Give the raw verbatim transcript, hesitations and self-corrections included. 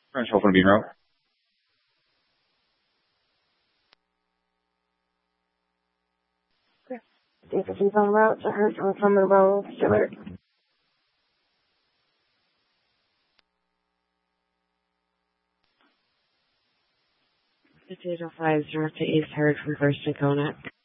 French Open being route. Davidson's on route to her from Summer Row, Stewart. Potato five, direct to East Herd from First to Konak.